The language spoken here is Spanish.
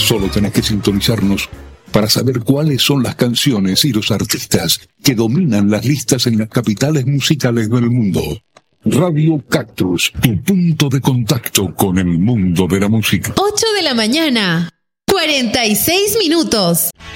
Solo tenés que sintonizarnos para saber cuáles son las canciones y los artistas que dominan las listas en las capitales musicales del mundo. Radio Cactus, tu punto de contacto con el mundo de la música. 8 de la mañana, 46 minutos.